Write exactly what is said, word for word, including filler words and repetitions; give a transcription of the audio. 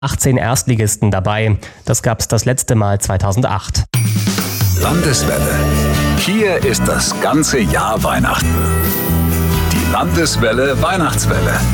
achtzehn Erstligisten dabei. Das gab's das letzte Mal zweitausendacht. Landeswelle. Hier ist das ganze Jahr Weihnachten. Die Landeswelle Weihnachtswelle.